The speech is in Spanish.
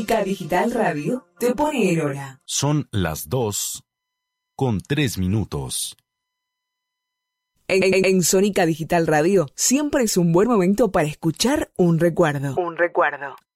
Sónica Digital Radio te pone en hora. Son las 2:03. En Sónica Digital Radio siempre es un buen momento para escuchar un recuerdo.